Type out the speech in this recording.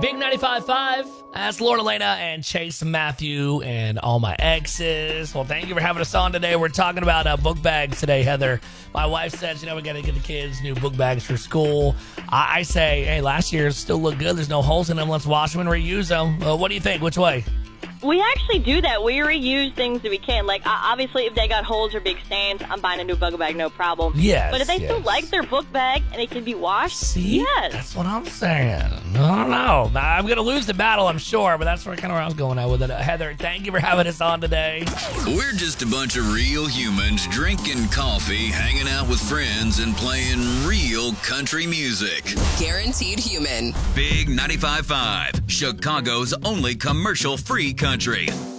Big 95.5. That's Lauren Elena and Chase Matthew and all my exes. Well, thank you for having us on today. We're talking about book bags today, Heather. My wife said, we got to get the kids new book bags for school. I say, hey, last year's still look good. There's no holes in them. Let's wash them and reuse them. What do you think? Which way? We actually do that. We reuse things that we can. Like, obviously, if they got holes or big stains, I'm buying a new book bag, no problem. Yes. But if they still like their book bag and it can be washed, see? Yes. That's what I'm saying. I don't know. I'm going to lose the battle, I'm sure, but that's kind of where I was going at with it. Heather, thank you for having us on today. We're just a bunch of real humans drinking coffee, hanging out with friends, and playing real country music. Guaranteed human. Big 95.5, Chicago's only commercial-free country.